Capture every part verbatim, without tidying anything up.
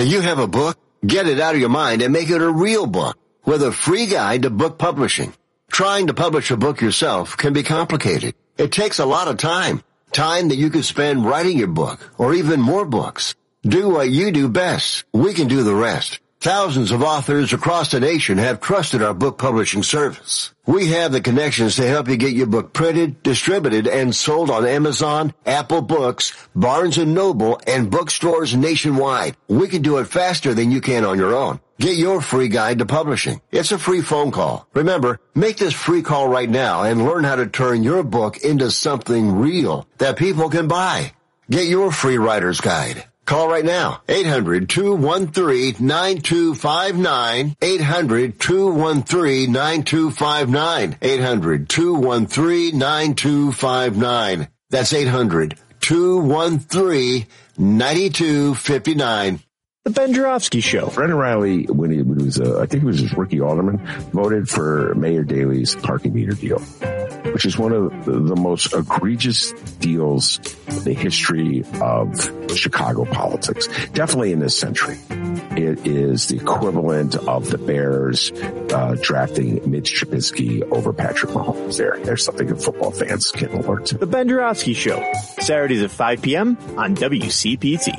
Do you have a book? Get it out of your mind and make it a real book with a free guide to book publishing. Trying to publish a book yourself can be complicated. It takes a lot of time. Time that you could spend writing your book or even more books. Do what you do best. We can do the rest. Thousands of authors across the nation have trusted our book publishing service. We have the connections to help you get your book printed, distributed, and sold on Amazon, Apple Books, Barnes and Noble, and bookstores nationwide. We can do it faster than you can on your own. Get your free guide to publishing. It's a free phone call. Remember, make this free call right now and learn how to turn your book into something real that people can buy. Get your free writer's guide. Call right now, eight hundred, two one three, nine two five nine, eight hundred, two one three, nine two five nine, eight hundred, two one three, nine two five nine. That's eight hundred, two one three, nine two five nine. The Ben Joravsky Show. Brendan Riley, when he, when he was, uh, I think he was his rookie alderman, voted for Mayor Daley's parking meter deal, which is one of the, the most egregious deals in the history of Chicago politics. Definitely in this century. It is the equivalent of the Bears uh, drafting Mitch Trubisky over Patrick Mahomes. There, there's something that football fans can alert to. The Ben Joravsky Show, Saturdays at five p.m. on W C P T.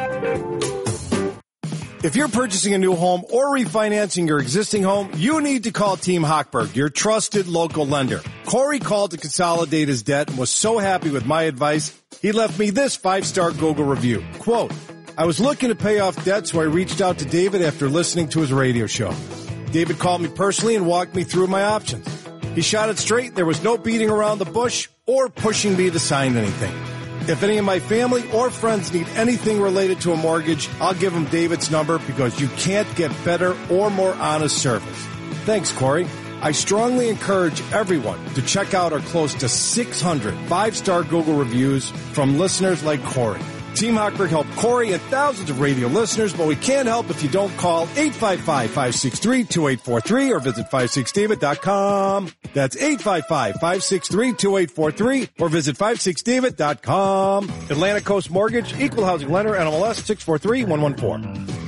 If you're purchasing a new home or refinancing your existing home, you need to call Team Hochberg, your trusted local lender. Corey called to consolidate his debt and was so happy with my advice, he left me this five-star Google review. Quote, I was looking to pay off debt, so I reached out to David after listening to his radio show. David called me personally and walked me through my options. He shot it straight. There was no beating around the bush or pushing me to sign anything. If any of my family or friends need anything related to a mortgage, I'll give them David's number because you can't get better or more honest service. Thanks, Corey. I strongly encourage everyone to check out our close to six hundred five-star Google reviews from listeners like Corey. Team Hochberg helped Corey and thousands of radio listeners, but we can't help if you don't call eight five five, five six three, two eight four three or visit five six david dot com. That's eight five five, five six three, two eight four three or visit five six david dot com. Atlantic Coast Mortgage, Equal Housing Lender, N M L S six four three one one four.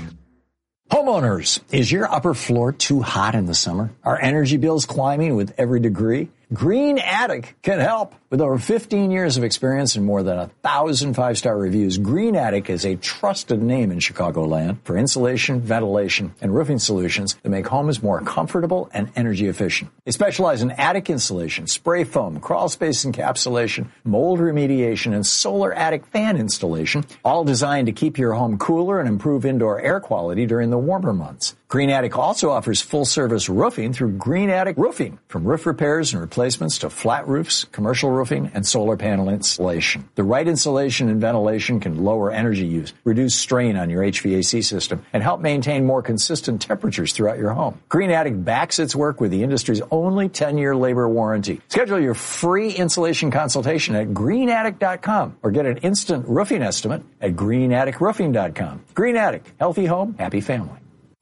Homeowners, is your upper floor too hot in the summer? Are energy bills climbing with every degree? Green Attic can help. With over fifteen years of experience and more than a thousand five-star reviews, Green Attic is a trusted name in Chicagoland for insulation, ventilation, and roofing solutions that make homes more comfortable and energy efficient. They specialize in attic insulation, spray foam, crawl space encapsulation, mold remediation, and solar attic fan installation, all designed to keep your home cooler and improve indoor air quality during the warmer months. Green Attic also offers full-service roofing through Green Attic Roofing, from roof repairs and replacements to flat roofs, commercial roofing, and solar panel installation. The right insulation and ventilation can lower energy use, reduce strain on your H V A C system, and help maintain more consistent temperatures throughout your home. Green Attic backs its work with the industry's only ten-year labor warranty. Schedule your free insulation consultation at green attic dot com or get an instant roofing estimate at green attic roofing dot com. Green Attic, healthy home, happy family.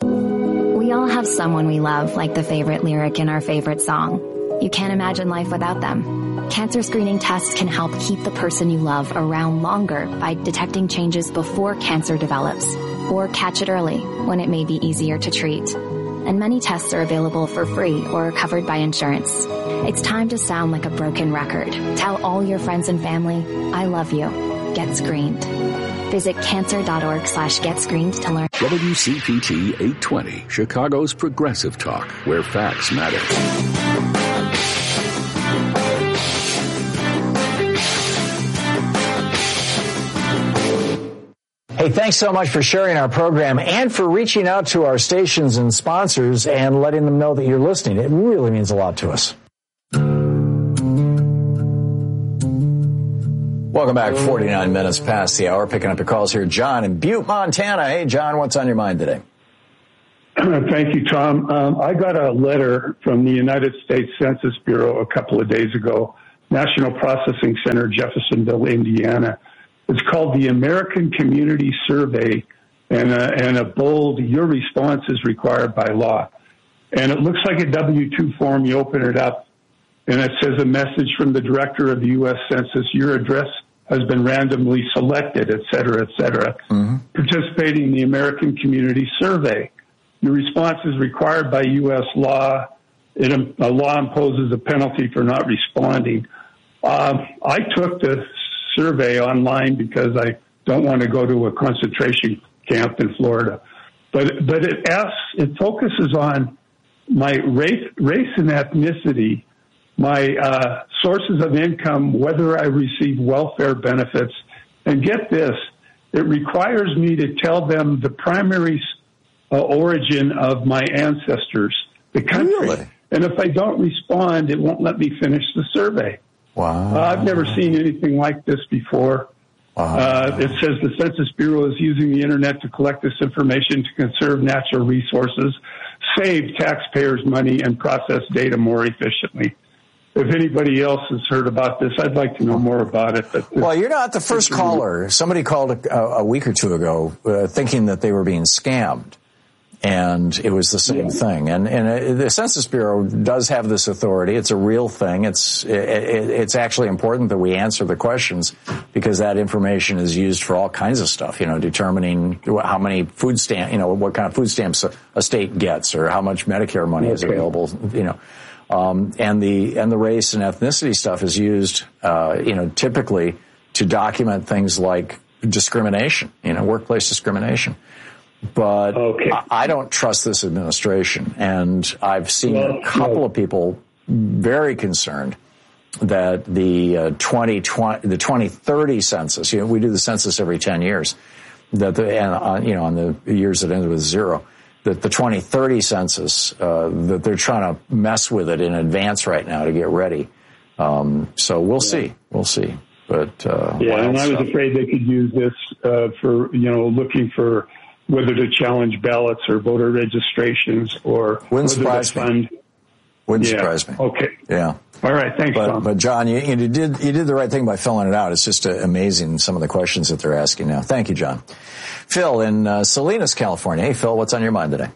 We all have someone we love, like the favorite lyric in our favorite song. You can't imagine life without them. Cancer screening tests can help keep the person you love around longer by detecting changes before cancer develops, or catch it early when it may be easier to treat. And many tests are available for free or covered by insurance. It's time to sound like a broken record. Tell all your friends and family, I love you. Get screened. Visit cancer.org slash get screened to learn. W C P T eight twenty, Chicago's progressive talk, where facts matter. Hey, thanks so much for sharing our program and for reaching out to our stations and sponsors and letting them know that you're listening. It really means a lot to us. Welcome back. forty-nine minutes past the hour. Picking up your calls here. John in Butte, Montana. Hey, John, what's on your mind today? Thank you, Tom. Um, I got a letter from the United States Census Bureau a couple of days ago, National Processing Center, Jeffersonville, Indiana. It's called the American Community Survey, and a, and a bold, your response is required by law. And it looks like a W two form. You open it up, and it says a message from the director of the U S Census. Your address has been randomly selected, et cetera, et cetera. Mm-hmm. participating in the American Community Survey. Your response is required by U S law. It, a law imposes a penalty for not responding. Uh, I took the survey online because I don't want to go to a concentration camp in Florida. But but it asks, it focuses on my race, race and ethnicity, my uh, sources of income, whether I receive welfare benefits, and get this, it requires me to tell them the primary uh, origin of my ancestors, the country. Really? And if I don't respond, it won't let me finish the survey. Wow. Uh, I've never seen anything like this before. Wow. Uh, it says the Census Bureau is using the internet to collect this information to conserve natural resources, save taxpayers money, and process data more efficiently. If anybody else has heard about this, I'd like to know more about it. But well, you're not the first caller. Somebody called a, a week or two ago uh, thinking that they were being scammed. And it was the same yeah. thing. And, and uh, the Census Bureau does have this authority. It's a real thing. It's it, it, it's actually important that we answer the questions because that information is used for all kinds of stuff, you know, determining how many food stamp, you know, what kind of food stamps a, a state gets or how much Medicare money okay. is available, you know. Um, and the and the race and ethnicity stuff is used, uh, you know, typically to document things like discrimination, you know, workplace discrimination. But okay. I don't trust this administration, and I've seen well, a couple no. of people very concerned that the uh, twenty twenty, the twenty thirty census, you know, we do the census every ten years, that the, and, uh, you know, on the years that ended with zero, that the twenty thirty census, uh, that they're trying to mess with it in advance right now to get ready. Um, so we'll yeah. see. We'll see. But, uh, yeah, and I was stuff. afraid they could use this, uh, for, you know, looking for whether to challenge ballots or voter registrations or wouldn't surprise fund. me. Wouldn't yeah. surprise me. Okay. Yeah. All right. Thanks, but, Tom. But John, you, you did you did the right thing by filling it out. It's just uh, amazing some of the questions that they're asking now. Thank you, John. Phil in uh, Salinas, California. Hey, Phil, what's on your mind today?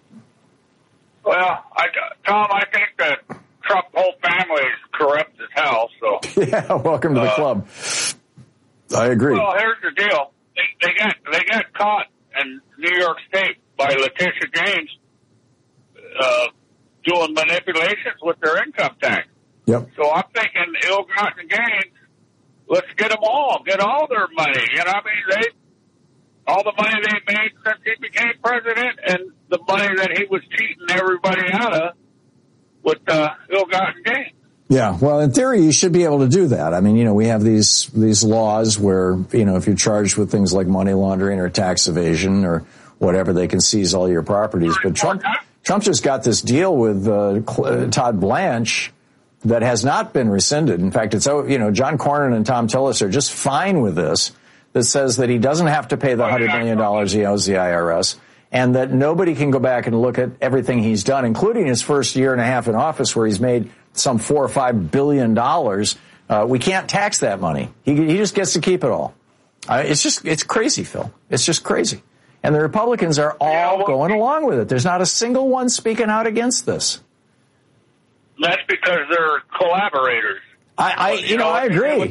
Well, I, Tom, I think that Trump whole family is corrupt as hell. So yeah, welcome to the uh, club. I agree. Well, here's the deal. They, they got they got caught in New York State by Letitia James uh, doing manipulations with their income tax. Yep. So I'm thinking ill-gotten gains, let's get them all, get all their money. You know, I mean, they all the money they made since he became president and the money that he was cheating everybody out of with uh, ill-gotten gains. Yeah, well, in theory, you should be able to do that. I mean, you know, we have these these laws where, you know, if you're charged with things like money laundering or tax evasion or whatever, they can seize all your properties. But Trump Trump just got this deal with uh, Todd Blanche that has not been rescinded. In fact, it's, you know, John Cornyn and Tom Tillis are just fine with this, that says that he doesn't have to pay the one hundred million dollars he owes the I R S, and that nobody can go back and look at everything he's done, including his first year and a half in office where he's made some four or five billion dollars. Uh, we can't tax that money. He, he just gets to keep it all. Uh, it's just, it's crazy, Phil. It's just crazy. And the Republicans are all yeah, well, going along with it. There's not a single one speaking out against this. That's because they're collaborators. I, I you, you know, know I agree.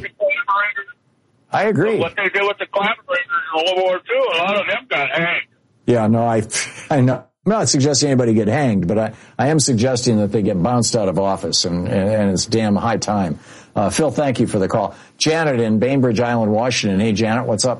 I agree. What they did with the collaborators in World War Two, a lot of them got hanged. Yeah, no, I, I know. I'm not suggesting anybody get hanged, but I, I am suggesting that they get bounced out of office, and, and, and it's damn high time. Uh, Phil, thank you for the call. Janet in Bainbridge Island, Washington. Hey, Janet, what's up?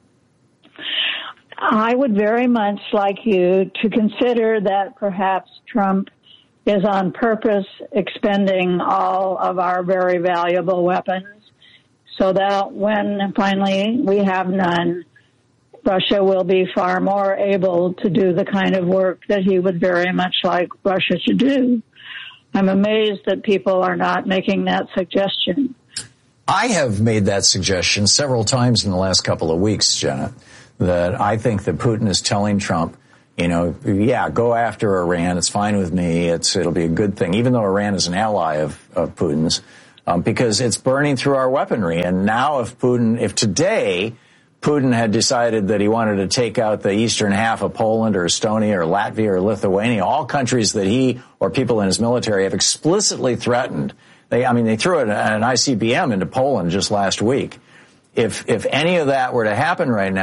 I would very much like you to consider that perhaps Trump is on purpose expending all of our very valuable weapons so that when finally we have none, Russia will be far more able to do the kind of work that he would very much like Russia to do. I'm amazed that people are not making that suggestion. I have made that suggestion several times in the last couple of weeks, Janet, that I think that Putin is telling Trump, you know, yeah, go after Iran. It's fine with me. It's, it'll be a good thing, even though Iran is an ally of, of Putin's, um, because it's burning through our weaponry. And now if Putin, if today Putin had decided that he wanted to take out the eastern half of Poland or Estonia or Latvia or Lithuania, all countries that he or people in his military have explicitly threatened. They, I mean, they threw an, an I C B M into Poland just last week. If, if any of that were to happen right now,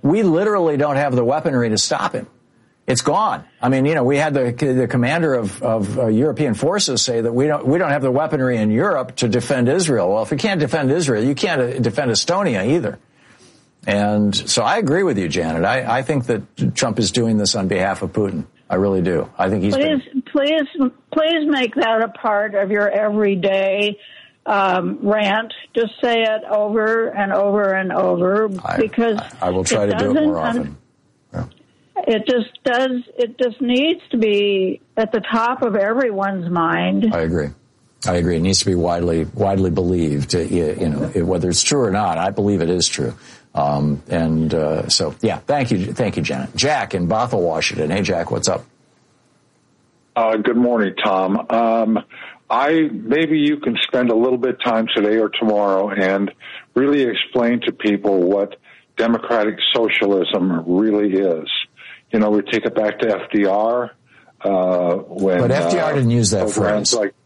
we literally don't have the weaponry to stop him. It's gone. I mean, you know, we had the the commander of, of uh, European forces say that we don't we don't have the weaponry in Europe to defend Israel. Well, if you can't defend Israel, you can't uh, defend Estonia either. And so I agree with you, Janet. I, I think that Trump is doing this on behalf of Putin. I really do. I think he's please, been... please, please make that a part of your everyday um, rant. Just say it over and over and over, I, because I, I will try to do it more often. Yeah. It just does. It just needs to be at the top of everyone's mind. I agree. I agree. It needs to be widely widely believed. You know, whether it's true or not. I believe it is true. Um, and uh, so, yeah. Thank you, thank you, Janet. Jack in Bothell, Washington. Hey, Jack, what's up? Uh, good morning, Tom. Um, I maybe you can spend a little bit of time today or tomorrow and really explain to people what democratic socialism really is. You know, we take it back to F D R. Uh, when, but F D R uh, didn't use that phrase. Like,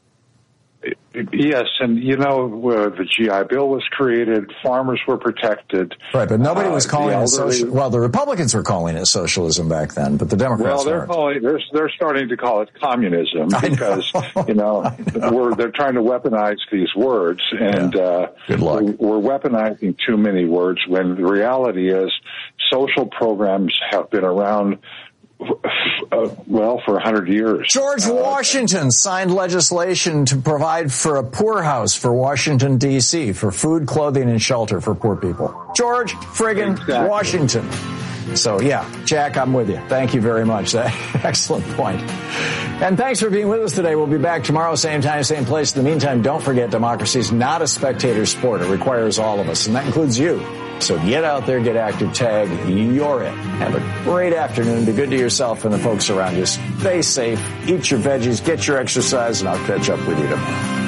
yes, and you know, where the G I Bill was created, farmers were protected. Right, but nobody was calling uh, it social. Well, the Republicans were calling it socialism back then, but the Democrats well, they're weren't. calling they're they're starting to call it communism because know. you know, know we're they're trying to weaponize these words, and yeah. uh, Good luck. We're, we're weaponizing too many words when the reality is social programs have been around. Uh, well, for a hundred years. George Washington uh, signed legislation to provide for a poorhouse for Washington, D C, for food, clothing, and shelter for poor people. George friggin' exactly. Washington. So, yeah, Jack, I'm with you. Thank you very much. Excellent point. And thanks for being with us today. We'll be back tomorrow, same time, same place. In the meantime, don't forget, democracy is not a spectator sport. It requires all of us, and that includes you. So get out there, get active, tag, you're it. Have a great afternoon. Be good to yourself and the folks around you. Stay safe, eat your veggies, get your exercise, and I'll catch up with you tomorrow.